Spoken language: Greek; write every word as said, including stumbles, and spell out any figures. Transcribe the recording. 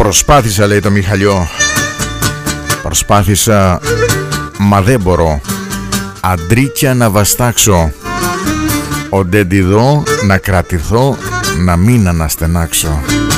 Προσπάθησα, λέει το Μιχαλιό. Προσπάθησα, μα δεν μπορώ. Αντρίκια να βαστάξω. Ο ντεντιδό να κρατηθώ, να μην αναστενάξω.